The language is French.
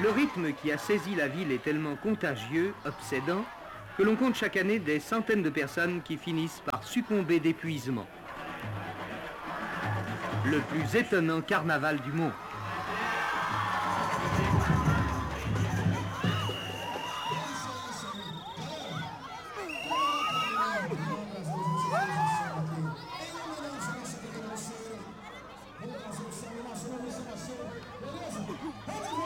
Le rythme qui a saisi la ville est tellement contagieux, obsédant, que l'on compte chaque année des centaines de personnes qui finissent par succomber d'épuisement. Le plus étonnant carnaval du monde.